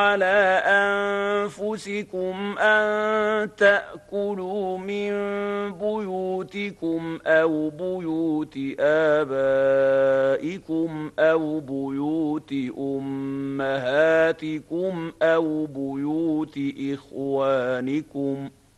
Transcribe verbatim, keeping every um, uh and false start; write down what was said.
على أنفسكم أن تأكلوا من بيوتكم أو بيوت آبائكم أو بيوت أمهاتكم أو بيوت إخوانكم